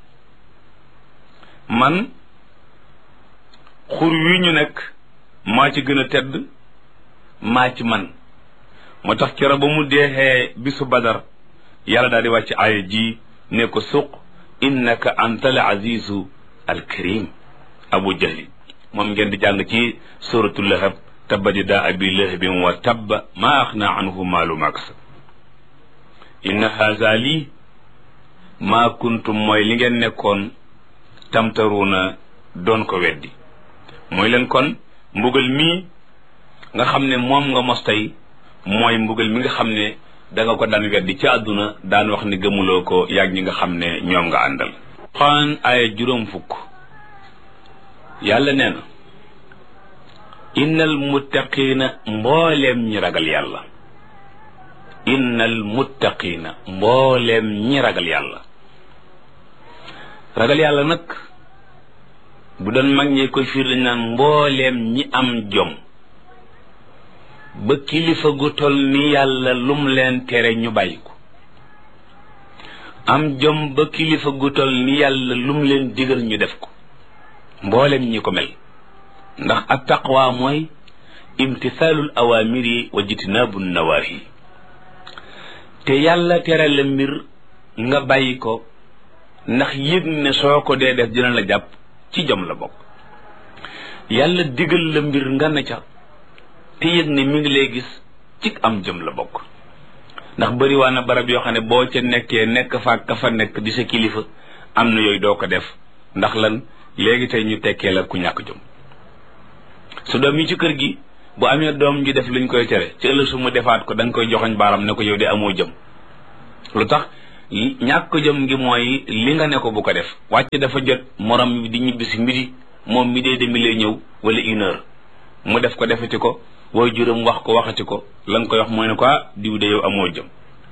man xur wi ñu nekk maa ci gën a tedd maa ci man moo tax keroog ba mu deexee bisu Badar yàlla daal di wàcc aaya ji ne ko suq innaka anta al azizu al karim Abu Jahlin moom ngeen di jàng ci suratul lahab tabbat yadaa abi lahabin wa tabba ma axna anhu maalu ma kasab inna haza lii maa kuntum mooy li ngeen nekkoon tamtaruuna doon ko weddi mooy leen kon mbugal mii nga xam ne moom nga mos tey mooy mbugal mi nga xam ne da nga ko daan weddi ci àdduna daan wax ni gëmuloo ko yàgg ñi nga xam ne ñoom nga àndal xaan aaya juróom fukk yàlla nee na innal muttaqiina mbooleem ñi ragal yàlla innal muttaqiina mbooleem ñi ragal yàlla ragal yàlla nag bu doon mag ñee koy fiir dañ naan mbooleem ñi am jom ba kilifa gu tol ni yàlla lum leen tere ñu bàyyi ko am jom ba kilifa gu tol ni yàlla lum leen digal ñu def ko mbooleem ñi ko mel ndax at taqwa mooy imtisaalul awaamiri wa jitnaabu nawaahi te yàlla tere la mbir nga bàyyi ko ndax yëg ne soo ko dee def dina la jàpp ci jom la bokk yàlla digal la mbir nga ne ca te yëg ne mi ngi lay gis ci am jom la bokk ndax bëri waa na barab yoo xam ne boo ca nekkee nekk fa ka fa nekk di sa kilifa am na yooyu doo ko def ndax lan léegi tey ñu tekkee la ku ñàkk jom su doom yi ci kër gi bu amee doom ju def luñ koy tere ci ëllëg su mu defaat ko da nga koy joxoñ baaram ne ko yow de amoo jëm lu tax ñàkk jëm ngi mooy li nga ne ko bu ko def wàcc dafa jot morom bi di ñibbi si midi moom mi dee demi lay ñëw wala une heure mu def ko defati ko wooy juróom wax ko waxati ko la nga koy wax mooy ne ko diw de yow amoo jëm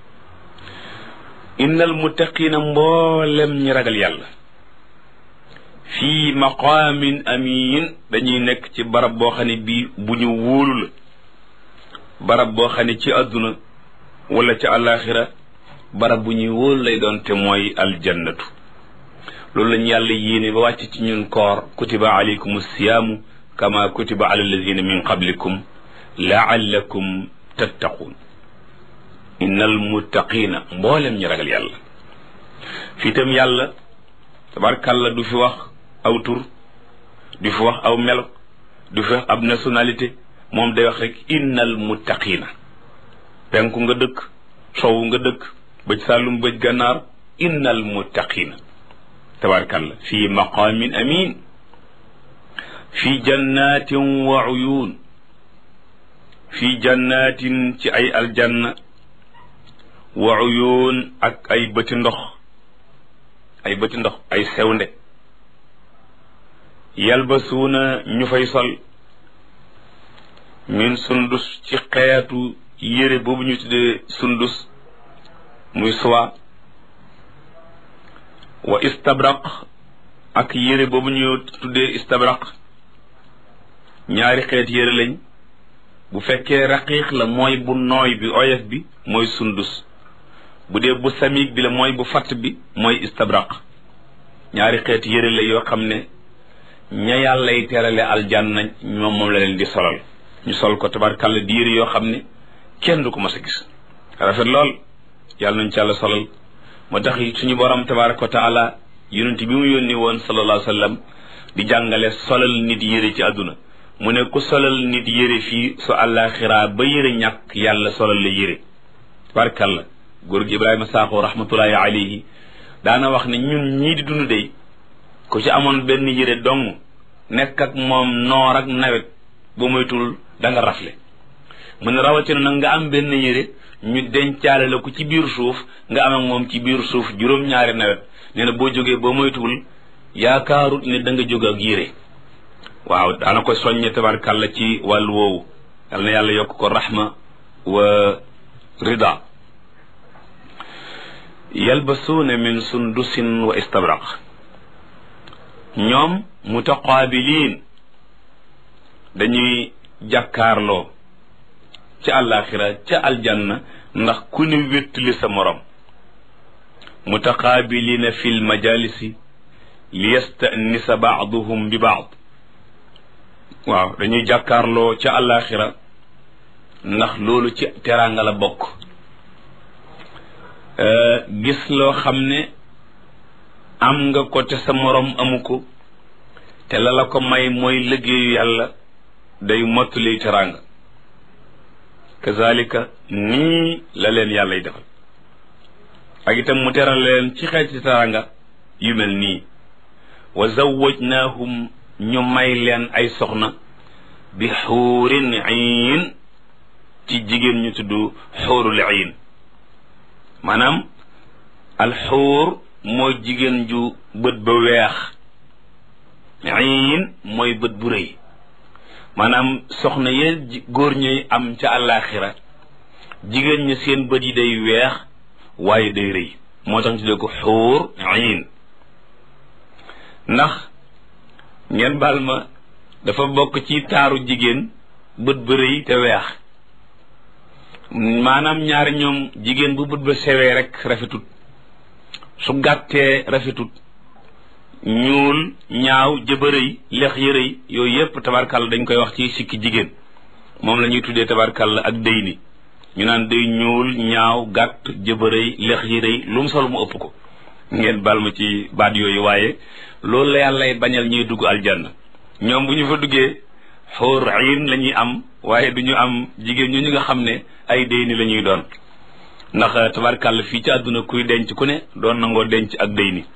innal muttaqiina mboolem ñi ragal yàlla fii maqaamin amin dañuy nekk ci barab boo xam ne bii bu ñu wóolu la barab boo xam ne ci àdduna wala ci àllaaxira barab bu ñuy wóolu lay doon te mooy aljannatu loolu lañu yàlla yéene ba wàcc ci ñun koor kutiba alaykum siyaamu kama kutiba ala alladina min qablikum laallakum tattaquun innal muttaqiina mboolem ñi ragal yàlla fii itam yàlla tabarkàlla du fi wax aw tur du fi wax aw melo du fi wax ab nationalité moom day wax rek innal muttaqiina penku nga dëkk sowu nga dëkk bëj sàllum bëj gànnaar innal muttaqiina tabarkàlla fii maqaamin amin fii jannatin wa uyuun fii jannatin ci ay aljanna wa uyuun ak ay bëti ndox ay bëti ndox ay sewnde yalbasuuna ñu fay sol min sundus ci xeetu yére boobu ñu tuddee sundus muy soie wa istabraq ak yére boobu ñu tuddee istabraq ñaari xeet yére lañ bu fekkee raqiiq la mooy bu nooy bi oyof bi mooy sundus bu dee bu samiig bi la mooy bu fatt bi mooy istabraq ñaari xeet yére la yoo xam ne ña yàllay terale aljanna ñoom moom la leen di solal ñu sol ko tabarkàlla di yére yoo xam ne kenn du ko mas a gis rafet lool yàlla nañu ci yàlla solal moo tax suñu borom tabaraka wa taala yonent bi mu yónni woon sallallahu alayhi wa sallam di jàngale solal nit yére ci àdduna mu ne ku solal nit yére fii su àllaaxira ba yére ñàkk yàlla solal la yére tabarkàlla góor gi Ibrahima Sakho rahmatullahi alayhi daana wax ne ñun ñii di dund dey ku ci amoon benn yére dong nekk ak moom noor ak nawet bu moytul da nga rafle mu ne rawatina nag nga am benn yére ñu dencaale la ko ci biir suuf nga am ak moom ci biir suuf juróom-ñaari nawet nee na boo jógee boo moytuwul yaakaarut ne da nga jóg ak yére waaw daana ko soññe tabarkàlla ci wàllu woowu yal na yàlla yokk ko rahma wa rida yalbasuuna min sundusin wa istabraq ñoom mutaqaabiliin dañuy jàkkaarloo ca àllaaxira ca aljanna ndax ku ne wéttali sa morom mutaqaabiliina fi lmajalisi li yastanisa baaduhum bi baad waaw dañuy jàkkaarloo ca àllaaxira ndax loolu ci teraanga la bokk gis loo xam ne am nga ko te sa morom amu ko te la la ko may mooy liggéeyu yàlla day mottali teraanga kazalika nii la leen yàlla y defal ak itam mu teral leen ci xeeti teraanga yu mel nii wa zawwajnaahum ñu may leen ay soxna bi xuurin iin ci jigéen ñu tudd xuurul iin maanaam alxuur mooy jigéen ju bët ba weex iin mooy bët bu rëy maanaam soxna yee góor ñuy am ca àllaaxira jigéen ñi seen bët yi day weex waaye day rëy moo tax ñu tuddee ko xuur iin ndax ngeen baal ma dafa bokk ci taaru jigéen bët ba rëy te weex maanaam ñaari ñoom jigéen bu bët ba sewee rek rafetut su gàttee rafetut ñuul ñaaw jëbërëy lex yërëy yooyu yépp tabarkàlla dañ koy wax ci sikki jigéen moom la ñuy tuddee tabarkàlla ak dëy ni ñu naan day ñuul ñaaw gàtt jëbërëy lex yërëy lu mu sol mu ëpp ko ngeen baal ma ci baat yooyu waaye loolu la yàllay bañal ñuy dugg aljanna ñoom bu ñu fa duggee xóor ayin la ñuy am waaye du ñu am jigéen ñu ñu nga xam ne ay dëy ni la ñuy doon ndax tabarkàlla fii ci àdduna kuy denc ku ne doon nangoo denc ak dëy ni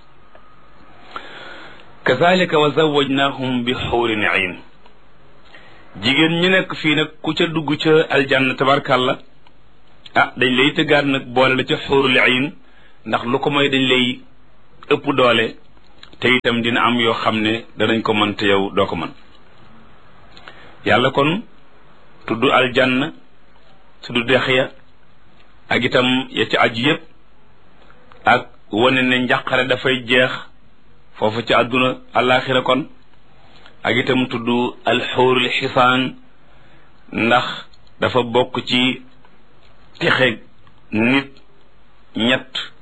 kazalika wa zawajnahum bi xuurin ayn jigéen ñu nekk fii nag ku ca dugg ca aljanna tabarkàlla ah dañ lay tëggaat nag boole la ca xuurul ayn ndax lu ko mooy dañ lay ëpp doole te itam dina am yoo xam ne danañ ko mën te yow doo ko mën yàlla kon tudd aljanna tudd dex ya ak itam ya ci aju yépp ak wane ne njàqare dafay jeex foofu ci àdduna àllaaxira kon ak itam tudd alxuurul xisaan ndax dafa bokk ci texe nit ñett